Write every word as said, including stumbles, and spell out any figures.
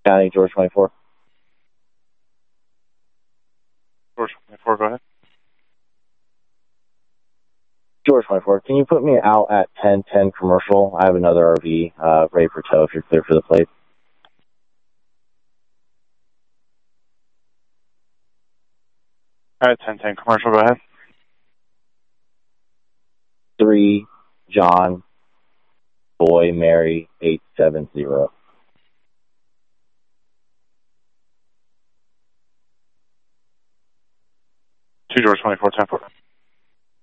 County, George twenty-four. George twenty-four, go ahead. George twenty-four, can you put me out at ten ten commercial? I have another R V uh, ready for tow if you're clear for the plate. All right, ten ten commercial, go ahead. Three, John, Boy, Mary, eight seven zero. Two George twenty-four, ten four.